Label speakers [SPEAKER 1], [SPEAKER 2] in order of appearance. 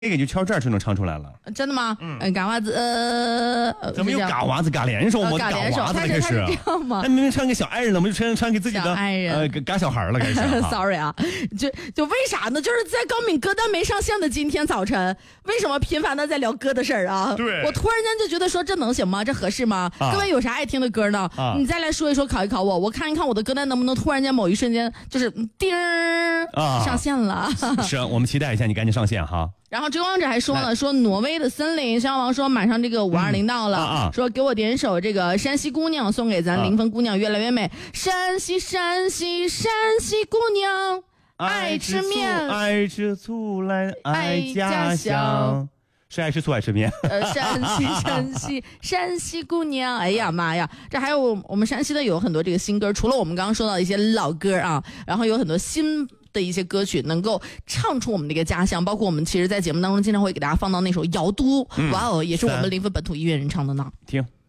[SPEAKER 1] 这个就敲这儿就能唱出来了。
[SPEAKER 2] 真的吗？嘎娃子，
[SPEAKER 1] 怎么有嘎娃子嘎连手？我嘎娃子了，开始。
[SPEAKER 2] 这样吗？
[SPEAKER 1] 那明明唱给小爱人了，我们就唱给自己的
[SPEAKER 2] 爱人，
[SPEAKER 1] 嘎小孩了，开始。
[SPEAKER 2] Sorry 啊，就为啥呢？就是在高敏歌单没上线的今天早晨，为什么频繁的在聊歌的事儿啊？
[SPEAKER 1] 对，
[SPEAKER 2] 我突然间就觉得说这能行吗？这合适吗？各位有啥爱听的歌呢？你再来说一说，考一考我，我看一看我的歌单能不能突然间某一瞬间就是叮上线了。
[SPEAKER 1] 是，我们期待一下你赶紧上线哈。
[SPEAKER 2] 然后追光者还说呢，说挪威的森林，肖王说马上这个520到了，说给我点首这个山西姑娘，送给咱临汾姑娘越来越美。山西山西山西姑娘，爱吃面，
[SPEAKER 1] 爱吃醋来爱家乡。是爱吃醋爱吃面。
[SPEAKER 2] 山西姑娘，哎呀妈呀，这还有我们山西的有很多这个新歌，除了我们刚刚说到的一些老歌啊，然后有很多新的一些歌曲能够唱出我们这个家乡，包括我们其实在节目当中经常会给大家放到那首《瑶都》，哇哦，也是我们临汾本土音乐人唱的呢。
[SPEAKER 1] 听。